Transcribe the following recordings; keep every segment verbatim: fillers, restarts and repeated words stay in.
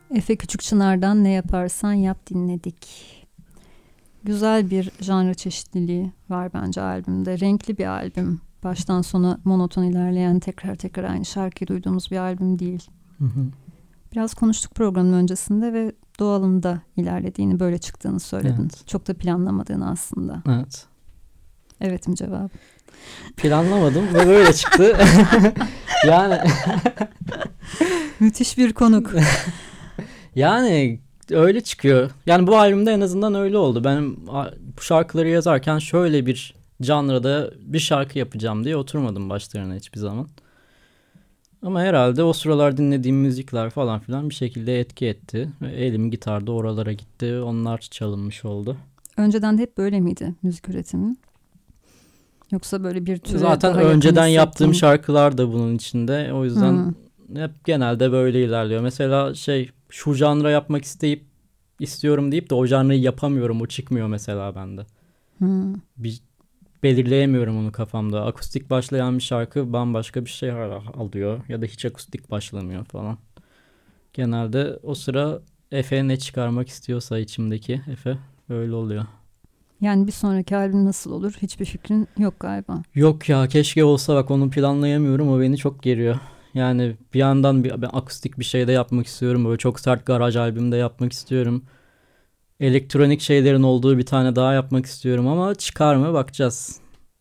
Efe Küçükçınar'dan Ne Yaparsan Yap dinledik. Güzel bir janra çeşitliliği var bence albümde. Renkli bir albüm. Baştan sona monoton ilerleyen, tekrar tekrar aynı şarkıyı duyduğumuz bir albüm değil. Hı hı. Biraz konuştuk programın öncesinde ve doğalında ilerlediğini, böyle çıktığını söyledin. Evet. Çok da planlamadığını aslında. Evet. Evet mi cevap? Planlamadım ve böyle çıktı. Yani müthiş bir konuk. yani öyle çıkıyor. Yani bu albümde en azından öyle oldu. Ben bu şarkıları yazarken şöyle bir janrada bir şarkı yapacağım diye oturmadım başlarına hiçbir zaman. Ama herhalde o sıralar dinlediğim müzikler falan filan bir şekilde etki etti. Elim gitarda oralara gitti. Onlar çalınmış oldu. Önceden de hep böyle miydi müzik üretimi? Yoksa böyle bir türe Zaten daha yakın önceden hissettiğin... yaptığım şarkılar da bunun içinde. O yüzden Hmm. hep genelde böyle ilerliyor. Mesela şey şu janra yapmak isteyip istiyorum deyip de o janrayı yapamıyorum. O çıkmıyor mesela bende. Hmm. Bir belirleyemiyorum onu kafamda. Akustik başlayan bir şarkı bambaşka bir şey alıyor. Ya da hiç akustik başlamıyor falan. Genelde o sıra Efe ne çıkarmak istiyorsa içimdeki Efe öyle oluyor. Yani bir sonraki albüm nasıl olur? Hiçbir fikrin yok galiba. Yok ya, keşke olsa, bak onu planlayamıyorum. O beni çok geriyor. Yani bir yandan bir, ben akustik bir şey de yapmak istiyorum. Böyle çok sert garaj albüm de yapmak istiyorum. Elektronik şeylerin olduğu bir tane daha yapmak istiyorum ama çıkar mı bakacağız.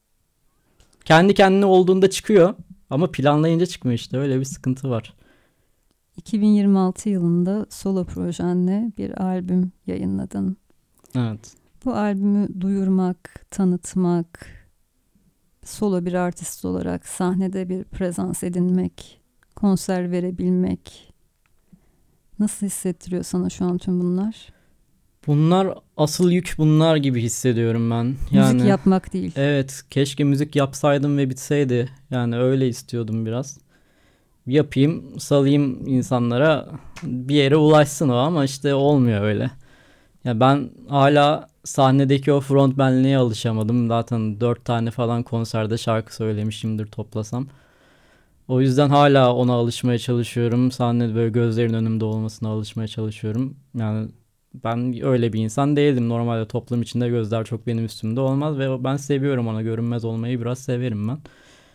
Kendi kendine olduğunda çıkıyor ama planlayınca çıkmıyor işte. Öyle bir sıkıntı var. iki bin yirmi altı yılında solo projenle bir albüm yayınladın. Evet. Bu albümü duyurmak, tanıtmak, solo bir artist olarak sahnede bir prezans edinmek, konser verebilmek nasıl hissettiriyor sana şu an tüm bunlar? Bunlar asıl yük, bunlar gibi hissediyorum ben. Yani, müzik yapmak değil. Evet, keşke müzik yapsaydım ve bitseydi. Yani öyle istiyordum biraz. Yapayım, salayım insanlara, bir yere ulaşsın o, ama işte olmuyor öyle. Ya ben hala sahnedeki o frontmenliğe alışamadım. Zaten dört tane falan konserde şarkı söylemişimdir toplasam. O yüzden hala ona alışmaya çalışıyorum. Sahnede böyle gözlerin önümde olmasına alışmaya çalışıyorum. Yani ben öyle bir insan değildim. Normalde toplum içinde gözler çok benim üstümde olmaz ve ben seviyorum, ona görünmez olmayı biraz severim ben.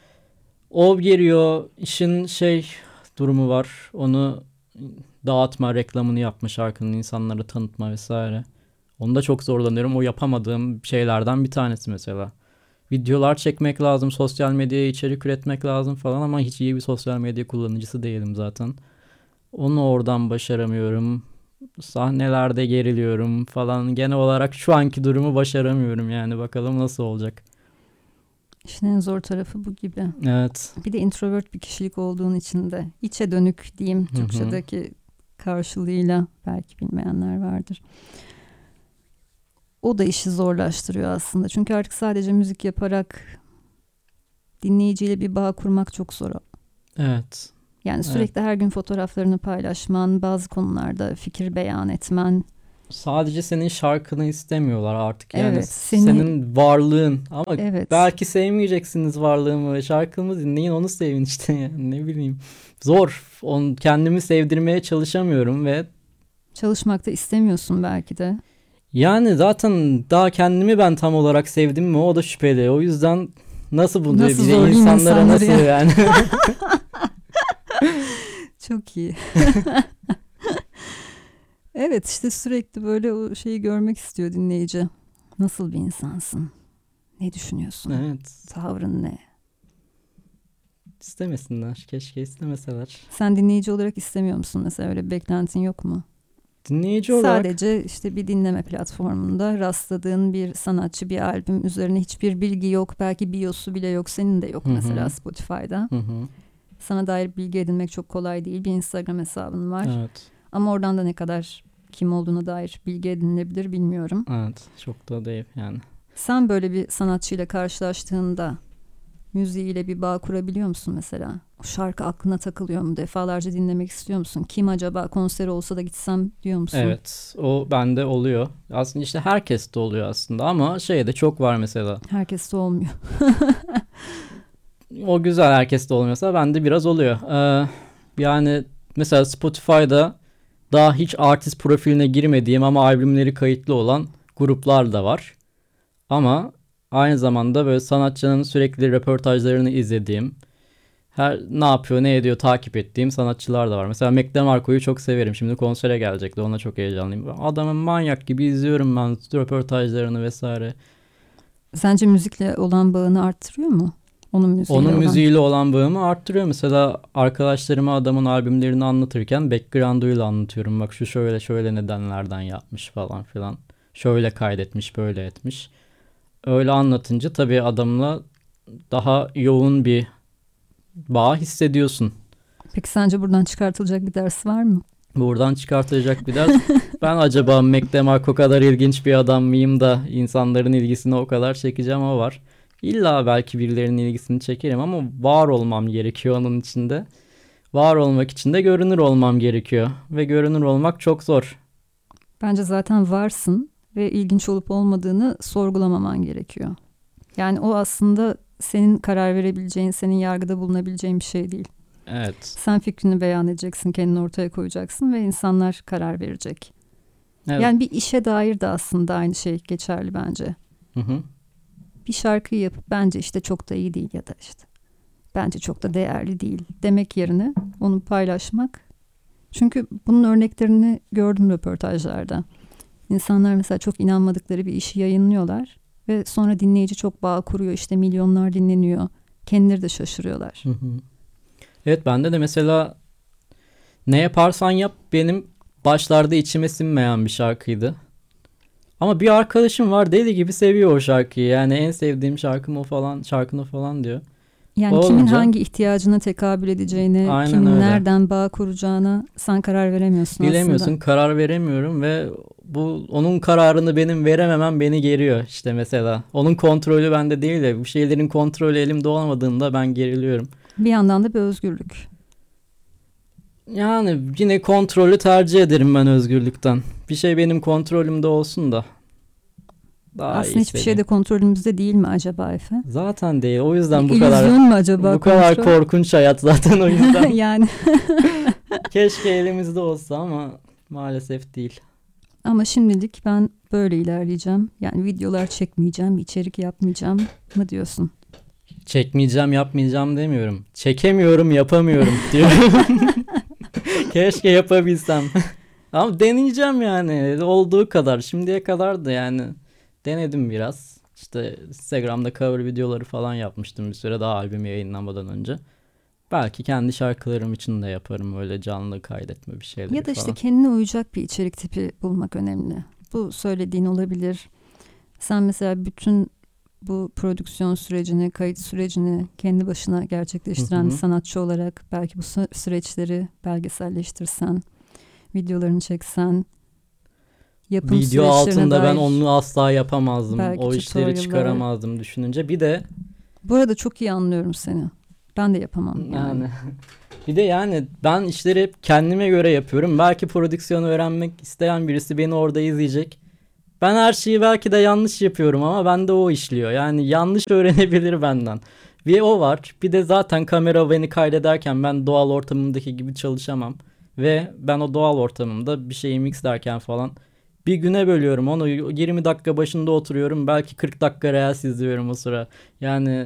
O geliyor, işin şey durumu var. Onu dağıtma, reklamını yapma, şarkının insanlara tanıtma vesaire. Onda çok zorlanıyorum. O yapamadığım şeylerden bir tanesi mesela. Videolar çekmek lazım, sosyal medyaya içerik üretmek lazım falan ama hiç iyi bir sosyal medya kullanıcısı değilim zaten. Onu oradan başaramıyorum. Sahnelerde geriliyorum falan. Genel olarak şu anki durumu başaramıyorum yani. Bakalım nasıl olacak. İşin en zor tarafı bu gibi. Evet. Bir de introvert bir kişilik olduğun için de içe dönük diyeyim, Hı hı. Türkçedeki karşılığıyla, belki bilmeyenler vardır. O da işi zorlaştırıyor aslında. Çünkü artık sadece müzik yaparak dinleyiciyle bir bağ kurmak çok zor. Evet. Yani sürekli evet. her gün fotoğraflarını paylaşman, bazı konularda fikir beyan etmen. Sadece senin şarkını istemiyorlar artık. Yani evet, seni... senin varlığın. Ama evet. belki sevmeyeceksiniz varlığımı. Şarkımı dinleyin, onu sevin işte. Yani ne bileyim. Zor. Onu, kendimi sevdirmeye çalışamıyorum ve... Çalışmakta istemiyorsun belki de. Yani zaten daha kendimi ben tam olarak sevdim mi, o da şüpheli. O yüzden nasıl bunu nasıl bir de insanlara nasıl ya? yani? Çok iyi. Evet, işte sürekli böyle o şeyi görmek istiyor dinleyici. Nasıl bir insansın? Ne düşünüyorsun? Evet. Tavrın ne? İstemesinler. Keşke istemeseler. Sen dinleyici olarak istemiyor musun mesela? Öyle bir beklentin yok mu? Dinleyici olarak... Sadece işte bir dinleme platformunda rastladığın bir sanatçı, bir albüm üzerine hiçbir bilgi yok. Belki biosu bile yok. Senin de yok Hı-hı. mesela Spotify'da. Hı-hı. Sana dair bilgi edinmek çok kolay değil. Bir Instagram hesabın var. Evet. Ama oradan da ne kadar kim olduğuna dair bilgi edinilebilir bilmiyorum. Evet. Çok da değil yani. Sen böyle bir sanatçıyla karşılaştığında müziğiyle bir bağ kurabiliyor musun mesela? O şarkı aklına takılıyor mu? Defalarca dinlemek istiyor musun? Kim acaba, konseri olsa da gitsem diyor musun? Evet. O bende oluyor. Aslında işte herkes de oluyor aslında ama şey de çok var mesela. Herkes de olmuyor. O güzel, herkes de olmuyorsa bende biraz oluyor. Ee, yani mesela Spotify'da daha hiç artist profiline girmediğim ama albümleri kayıtlı olan gruplar da var. Ama aynı zamanda böyle sanatçının sürekli röportajlarını izlediğim, her ne yapıyor, ne ediyor takip ettiğim sanatçılar da var. Mesela Mac DeMarco'yu çok severim. Şimdi konsere gelecekti. Ona çok heyecanlıyım. Adamın manyak gibi izliyorum ben röportajlarını vesaire. Sence müzikle olan bağını arttırıyor mu? Onun müziğiyle Onun olan. müziğiyle olan bağımı arttırıyor. Mesela arkadaşlarıma adamın albümlerini anlatırken background'uyla anlatıyorum. Bak şu şöyle şöyle nedenlerden yapmış falan filan. Şöyle kaydetmiş, böyle etmiş. Öyle anlatınca tabii adamla daha yoğun bir bağ hissediyorsun. Peki sence buradan çıkartılacak bir ders var mı? Buradan çıkartacak bir ders. Ben acaba Mac DeMarco kadar ilginç bir adam mıyım da insanların ilgisini o kadar çekeceğim, o var. İlla belki birilerinin ilgisini çekerim ama var olmam gerekiyor onun içinde. Var olmak için de görünür olmam gerekiyor. Ve görünür olmak çok zor. Bence zaten varsın ve ilginç olup olmadığını sorgulamaman gerekiyor. Yani o aslında senin karar verebileceğin, senin yargıda bulunabileceğin bir şey değil. Evet. Sen fikrini beyan edeceksin, kendini ortaya koyacaksın ve insanlar karar verecek. Evet. Yani bir işe dair de aslında aynı şey geçerli bence. Hı hı. Bir şarkıyı yapıp bence işte çok da iyi değil ya da işte bence çok da değerli değil demek yerine onu paylaşmak. Çünkü bunun örneklerini gördüm röportajlarda. İnsanlar mesela çok inanmadıkları bir işi yayınlıyorlar ve sonra dinleyici çok bağ kuruyor, işte milyonlar dinleniyor. Kendileri de şaşırıyorlar. Hı hı. Evet, bende de mesela Ne Yaparsan Yap benim başlarda içime sinmeyen bir şarkıydı. Ama bir arkadaşım var, deli gibi seviyor o şarkıyı. Yani en sevdiğim şarkım o falan, şarkın o falan diyor. Yani O kimin olunca- hangi ihtiyacına tekabül edeceğine, Aynen kimin öyle. nereden bağ kuracağına sen karar veremiyorsun Bilemiyorsun, aslında. karar veremiyorum ve bu onun kararını benim verememem beni geriyor işte mesela. Onun kontrolü bende değil de bu şeylerin kontrolü elimde olmadığında ben geriliyorum. Bir yandan da bir özgürlük. Yani yine kontrolü tercih ederim ben özgürlükten. Bir şey benim kontrolümde olsun da daha iyi Aslında hiçbir şey hissediyorum. de kontrolümüzde değil mi acaba Efe? Zaten değil. O yüzden bu İllüzyon kadar mu acaba bu kadar kontrol? korkunç hayat zaten o yüzden. Yani Keşke elimizde olsa ama maalesef değil. ama şimdilik ben böyle ilerleyeceğim. Yani videolar çekmeyeceğim, içerik yapmayacağım mı diyorsun? Çekmeyeceğim, yapmayacağım demiyorum. Çekemiyorum, yapamıyorum diyorum. Keşke yapabilsem. Ama deneyeceğim yani. Olduğu kadar. Şimdiye kadar da yani denedim biraz. İşte Instagram'da cover videoları falan yapmıştım bir süre, daha albüm yayınlamadan önce. Belki kendi şarkılarım için de yaparım öyle canlı kaydetme bir şeyleri Ya da işte falan. kendine uyacak bir içerik tipi bulmak önemli. Bu söylediğin olabilir. Sen mesela bütün bu prodüksiyon sürecini, kayıt sürecini kendi başına gerçekleştiren Hı hı. bir sanatçı olarak belki bu sü- süreçleri belgeselleştirsen, videolarını çeksen, yapım Video süreçlerine altında ben dair onu asla yapamazdım. belki O işleri tutorial'lar. çıkaramazdım düşününce. Bir de Bu arada çok iyi anlıyorum seni. Ben de yapamam yani. yani bir de yani ben işleri hep kendime göre yapıyorum. Belki prodüksiyonu öğrenmek isteyen birisi beni orada izleyecek. Ben her şeyi belki de yanlış yapıyorum ama bende o işliyor. Yani yanlış öğrenebilir benden. Bir o var. Bir de zaten kamera beni kaydederken ben doğal ortamımdaki gibi çalışamam. Ve ben o doğal ortamımda bir şeyi mixlerken falan bir güne bölüyorum. Onu yirmi dakika başında oturuyorum. Belki kırk dakika reels izliyorum o sıra. Yani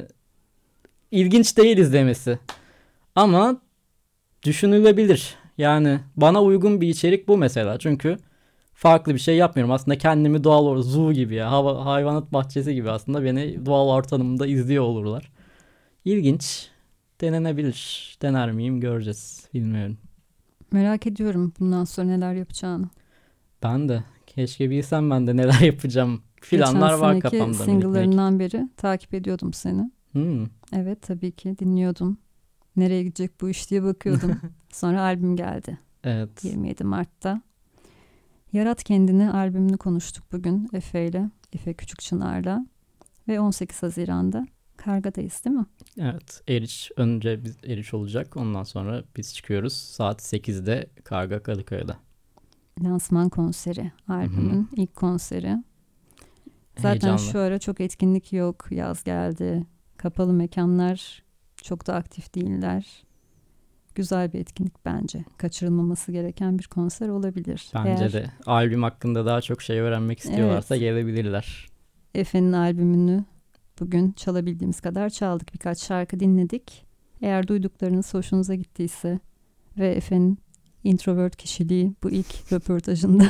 ilginç değil izlemesi. Ama düşünülebilir. Yani bana uygun bir içerik bu mesela. Çünkü farklı bir şey yapmıyorum. Aslında kendimi doğal or zoo gibi ya. Hava, hayvanat bahçesi gibi aslında beni doğal ortamında izliyor olurlar. İlginç. Denenebilir. Dener miyim göreceğiz. Bilmiyorum. Merak ediyorum bundan sonra neler yapacağını. Ben de. Keşke bilsem ben de neler yapacağım. Planlar Geçen var seneki kafamda minik minik. single'larından beri takip ediyordum seni. Hmm. Evet tabii ki dinliyordum. Nereye gidecek bu iş diye bakıyordum. Sonra albüm geldi Evet. yirmi yedi Mart'ta. Yarat Kendini albümünü konuştuk bugün Efe ile, Efe Küçükçınar'la. Ve on sekiz Haziran'da Karga'dayız değil mi? Evet. Eriş. Önce biz Eriş olacak. Ondan sonra biz çıkıyoruz. Saat sekizde Karga Kadıköy'de. Lansman konseri, albümün ilk konseri. Zaten Heyecanlı. şu ara çok etkinlik yok. Yaz geldi. Kapalı mekanlar çok da aktif değiller. güzel bir etkinlik bence. Kaçırılmaması gereken bir konser olabilir. Bence Eğer de albüm hakkında daha çok şey öğrenmek istiyorlarsa Evet. gelebilirler. Efe'nin albümünü bugün çalabildiğimiz kadar çaldık. Birkaç şarkı dinledik. Eğer duyduklarınız hoşunuza gittiyse ve Efe'nin introvert kişiliği bu ilk röportajında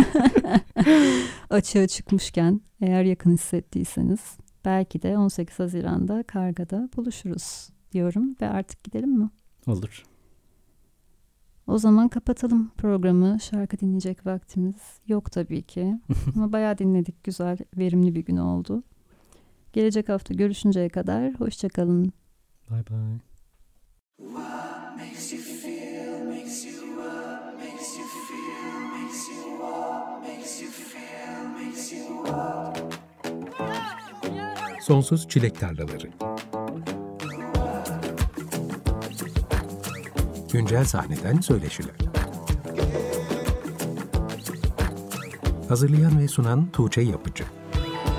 açığa çıkmışken eğer yakın hissettiyseniz belki de on sekiz Haziran'da Karga'da buluşuruz diyorum ve artık gidelim mi? Olur. O zaman kapatalım programı. Şarkı dinleyecek vaktimiz yok tabii ki. Ama bayağı dinledik. Güzel, verimli bir gün oldu. Gelecek hafta görüşünceye kadar hoşça kalın. Bye bye. Sonsuz Çilek Tarlaları. Güncel sahneden söyleşiler. Hazırlayan ve sunan Tuğçe Yapıcı.